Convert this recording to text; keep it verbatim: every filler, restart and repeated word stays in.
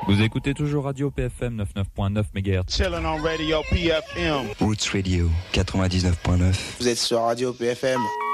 Vous écoutez toujours Radio P F M quatre-vingt-dix-neuf point neuf mégahertz. Chillin' on Radio P F M. Roots Radio quatre-vingt-dix-neuf point neuf. Vous êtes sur Radio P F M.